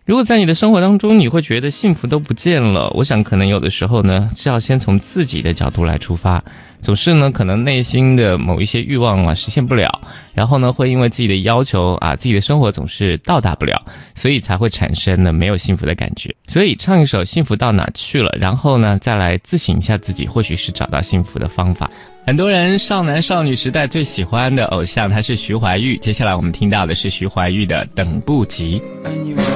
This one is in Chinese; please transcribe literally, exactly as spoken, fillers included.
如果在你的生活当中你会觉得幸福都不见了，我想可能有的时候呢是要先从自己的角度来出发，总是呢可能内心的某一些欲望啊实现不了，然后呢会因为自己的要求啊自己的生活总是到达不了，所以才会产生呢没有幸福的感觉。所以唱一首幸福到哪去了，然后呢再来自省一下自己，或许是找到幸福的方法。很多人少男少女时代最喜欢的偶像他是徐怀钰，接下来我们听到的是徐怀钰的等不及。